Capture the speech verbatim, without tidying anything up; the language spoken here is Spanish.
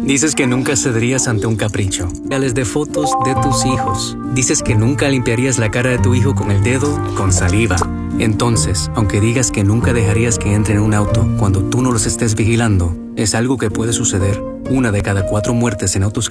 Dices que nunca cederías ante un capricho. Reales de fotos de tus hijos. Dices que nunca limpiarías la cara de tu hijo con el dedo con saliva. Entonces, aunque digas que nunca dejarías que entre en un auto cuando tú no los estés vigilando, es algo que puede suceder. Una de cada cuatro muertes en autos